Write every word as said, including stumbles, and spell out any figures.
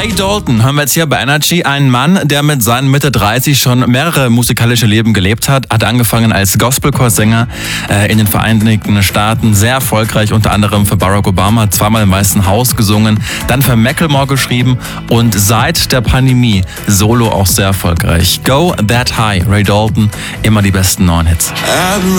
Ray Dalton haben wir jetzt hier bei Energy. Ein Mann, der mit seinen Mitte dreißig schon mehrere musikalische Leben gelebt hat. Hat angefangen als Gospelchorsänger äh, in den Vereinigten Staaten. Sehr erfolgreich, unter anderem für Barack Obama. Zweimal im Weißen Haus gesungen. Dann für Macklemore geschrieben. Und seit der Pandemie solo auch sehr erfolgreich. Go That High, Ray Dalton. Immer die besten neuen Hits.